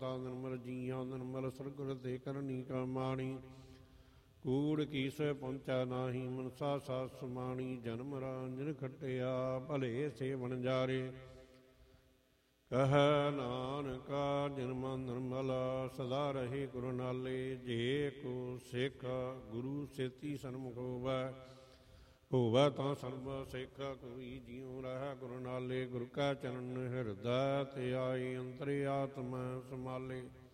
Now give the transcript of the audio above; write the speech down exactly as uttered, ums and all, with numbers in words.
ਨਿਰਮਲਾ ਨਿਰਮਲ ਜੀਆਂ ਨਿਰਮਲ ਸਰਗੁਰ ਤੇ ਕਰਨੀ ਕਮਾਣੀ ਕੂੜ ਕੀਸੇ ਪਹੁੰਚਾ ਨਾਹੀ ਮਨਸਾ ਸਾਸ ਸਮਾਣੀ ਜਨਮ ਰਾਂਝਨ ਖਟਿਆ ਭਲੇ ਸੇ ਵਣਜਾਰੇ ਕਹਿ ਨਾਨਕਾ ਜਨਮ ਨਿਰਮਲ ਸਦਾ ਰਹੇ ਗੁਰੂ ਨਾਲੇ ਜੇ ਕੋ ਸਿੱਖ ਗੁਰੂ ਸੇਤੀ ਸਨਮੁਖ ਹੋਵੈ ਹੋਵੈ ਤਾਂ ਸਰਬ ਸਿੱਖ ਕੋਈ ਜਿਉ ਰਹਿ ਗੁਰੂ ਨਾਲੇ ਗੁਰ ਕਾ ਚਰਨ ਹਿਰਦੈ ਤੇ ਆਈ ਅੰਤਰ ਆਤਮਾ ਸਮਾਲੇ